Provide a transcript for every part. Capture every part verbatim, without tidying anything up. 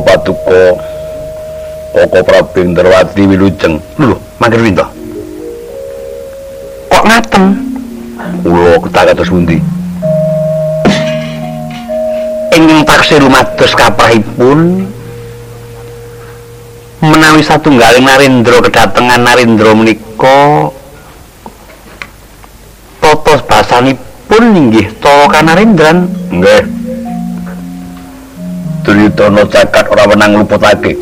Paduka Koko Prabu Indrawati wilujeng. Lho, mangkir winto. Kok ngaten? Kula kedah kados pundi? Ingkang taksih rumados kaprahipun menawi satunggaling Narendra kedatengan Narendra menika tata basanipun inggih Tara Kanarendran. Nggih. Duryudana cakat ora wenang ngluputake.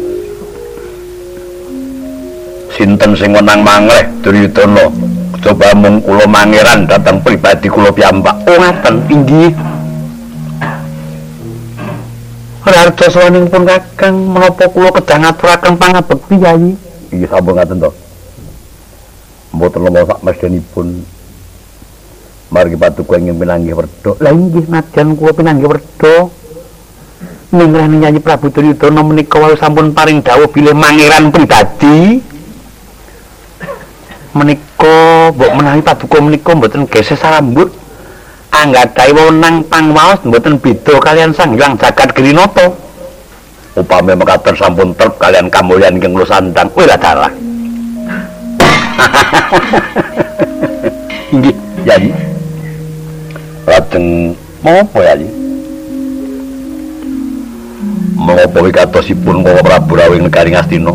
Sinten sing wenang mangleh Duryudana? Coba mung kula mangeran dhateng pribadi kula piyambak. Oh ngaten, inggih. Rarta sawanipun Kakang menapa kula kedah ngaturaken pangabekti Yayi? Inggih sampun ngaten to. Mboten lemah sak mesthipun margi Paduka ingin pinanggih werda. Lah inggih najan kula pinanggih werda ningrani Yayi Prabu Duryudana menika wau sampun paring dawuh bilih mangeran pribadi. Menika mbok menawi Paduka menika mboten geseh sarambut anggadhahi wewenang pangwaos mboten beda kalian Sang Hyang Jagat Grinata. Upami mekaten sampun trep kalian kamulyan ingkang kula sandhang Wiradara. Inggih, Yayi. Lajeng menapa Yayi? Menapa wikatosipun Koko Prabu rawuh negari Ngastina?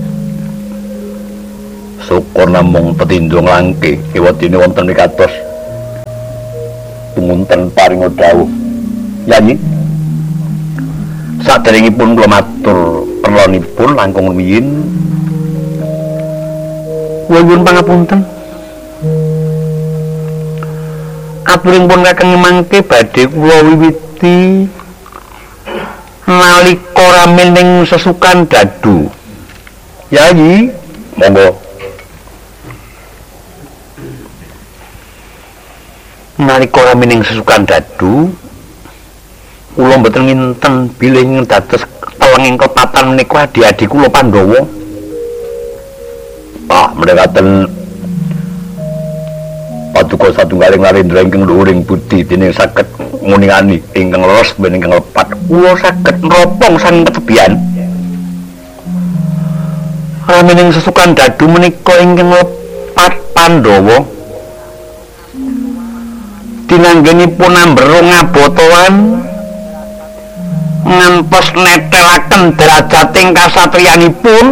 Syukur namung tetindung langke ewadene wonten wikatos punten paring dawuh. Yayi, saderengipun kula matur perlonipun langkung rumiyin. Nuwun pangapunten. Aturingipun Kakang mangke badhe kula wiwiti nalika ramening sesukan dadu. Yayi, monggo. Nalika ramening sesukan dadu kula mboten nginten bilih dados telenging klepatan menika adi-adi kula Pandhawa. Ah, mendekaten Paduka satunggaling Narendra ingkang luhuring budi dening saged nguningani ingkang leres ben ingkang lepat kula saged nropong saking ketebian. Ramening sesukan dadu menika ingkang lepat Pandhawa dinanggenipun ambero ngabotoan ngantos netelaken derajating kasatriyanipun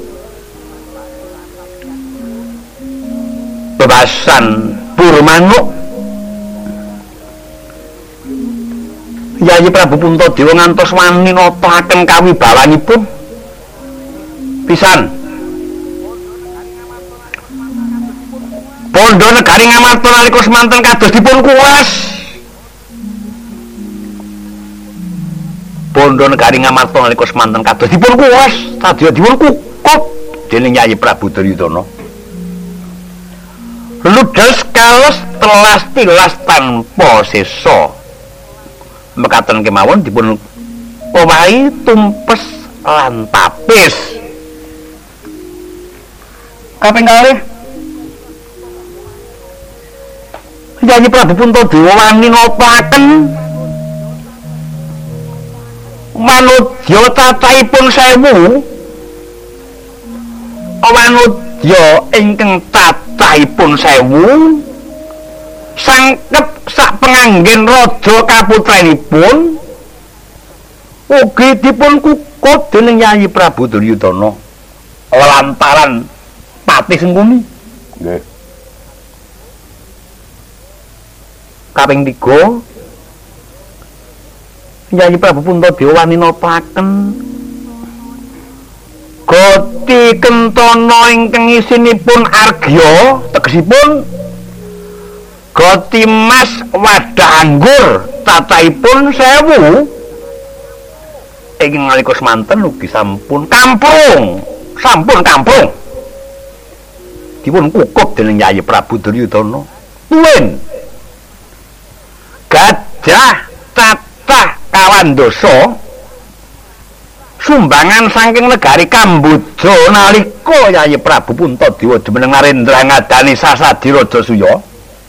bebasan Burmanuk. Yayi Prabu Puntadewa ngantos wani natahaken kawibawanipun pisan. Bondo negari Ngamarta nalika semanten kados dipun kuwas. Bondo negari Ngamarta nalika semanten kados dipun kuwas, sadya dipun kukup dening Yayi Prabu Duryudana. Ludes kalos telas tilas tanpa sesa. Mekaten kemawon dipun owahi tumpes lan tapis. Kaping kalih Yayi Prabu Puntadewa wani nopaken manudya cacahipun sewu. Manudya ingkang cacahipun sewu sangkep sak penganggen raja kaputrenipun ugi dipun kukup dening Yayi Prabu Duryudana lantaran Patih Sengkuni. Nggih. Kaping tiga Yayi Prabu Puntadewa wani natahaken Goti Kentana ingkang isinipun argya, tegesipun Goti Mas wadah anggur cacahipun sewu. Ing nalika semanten ugi sampun kampung, sampun kampung dipun kukup dening Yayi Prabu Duryudana. Tuwin gadah cacah kawan dosa sumbangan saking negari Kamboja nalika Yayi Prabu Puntadewa jumeneng Narendra ngadani sasadi Raja Suya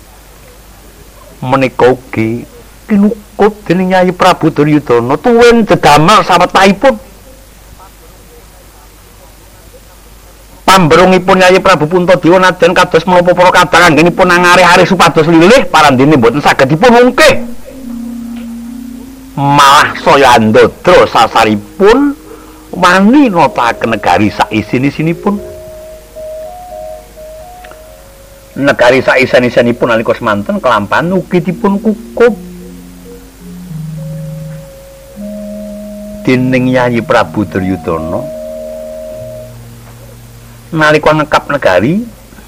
menika ugi kinukup dening Yayi Prabu Duryudana tuwin dedamel sawetahipun pamberungipun Yayi Prabu Puntadewa nadyan kados menapa para kadang anggenipun nangari-ari supados lilih parandene boten saged dipun ungkih. Malah saya ndodro sasaripun wani nataken negari sak isin-isinipun. Negari sak isin-isinipun nalika semanten kelampahan ugi dipun kukup dening Yayi Prabu Duryudana. Nalika ngekap negari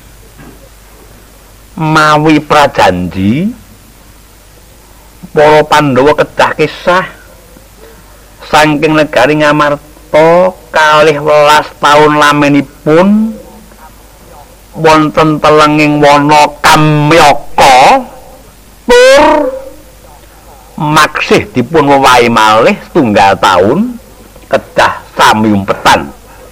mawi prajanji para Pandhawa kedah kisah saking negari Ngamarta kalih welas taun lamenipun wonten telenging wana Kamyaka tur maksih dipun wewahi malih setunggal taun kedah sami umpetan.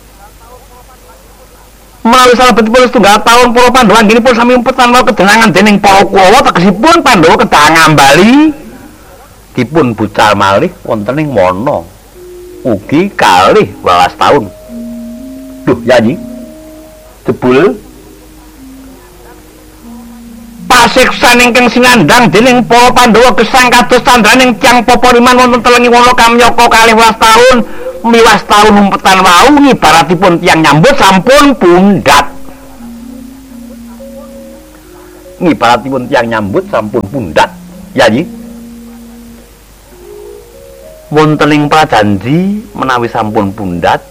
Menawi salebetipun setunggal taun para Pandhawa anggenipun sami umpetan menawi kedenangan dening para Kurawa tegesipun Pandhawa kedah ngambali dipun bucal malih wonten ing wana ugi kalih welas taun. Duh Yayi jebul pasiksan ingkang sinandhang dening para Pandhawa gesang kados candraning tiyang Papariman wonten telenging wana Kamyaka kalih welas taun miwas taun umpetan wau ngibaratipun tiyang nyambut sampun pundhat. Ngibaratipun tiyang nyambut sampun pundhat. Yayi wonten ing prajanji menawi sampun pundhat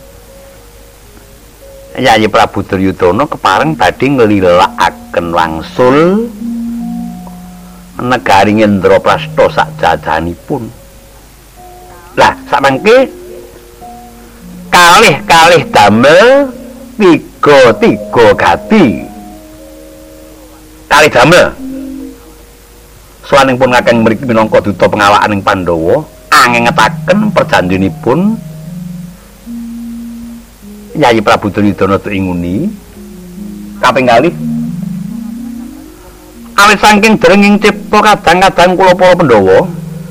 Yayi Prabu Duryudana kepareng badhe nglilakaken wangsul negari Ngendraprastha sak jajanipun. Lah samangke kalih-kalih damel tiga-tiga gati. Kalih damel sawaningipun ngakeng mriki minangka duta pengawakan ing Pandhawa angengetaken perjanjinipun Yayi Prabu Duryudana inguni kaping kalih awit saking derenging cipta kadang-kadang kula para Pandhawa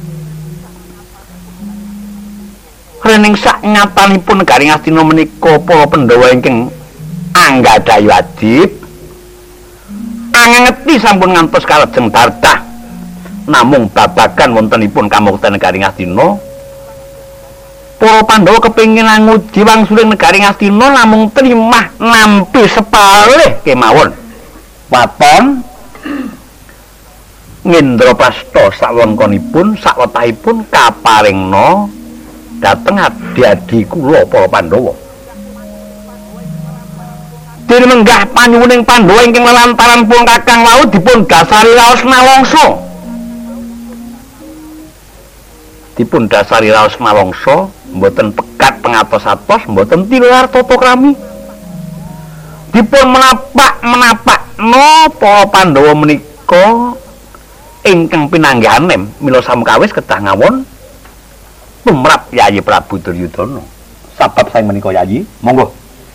rening sak nyatanipun negari Ngastina menika para Pandhawa ingkang anggadhahi wajib angengeti sampun ngantos kalajeng dardah namung babagan wontenipun kamukten negari Ngastina para Pandhawa kepengin nguji wangsuling negari Ngastina namung trimah nampi sepalih kemawon waton Ngendraprastha sawengkonipun sawetahipun kaparingna dhateng adi-adi kula para Pandhawa. Dene menggah panyuwuning Pandhawa ingkang lelantaran pun kakang wau dipun dasari raos nalangsa. Dipun dasari raos nalangsa mboten pekat pengatos-atos, mboten tilar tata krami. Dipun menapak-menapakna para Pandhawa menika ingkang pinanggahanem mila samkawis kedah ngawon tumrap Yayi Prabu Duryudana. Sabab sae menika Yayi, monggo.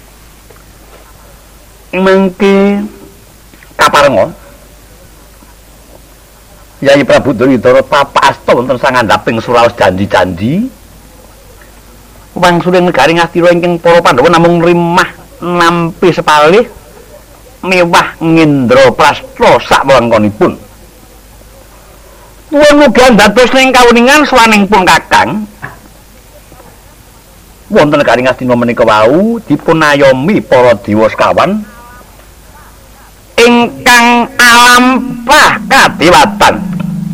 Mengke kaparenga Yayi Prabu Duryudana tapasta wonten sangandhaping suraos janji-janji wangsuling negari Ngastina ingkang para Pandhawa namung rimah nampi sepalih mewah Ngendraprastha sawengkonipun. Tuwun muga dados ning kawuningan swaningipun kakang wonten negari Ngastina menika wau dipun ayomi para dewa sekawan ingkang alampah kadewatan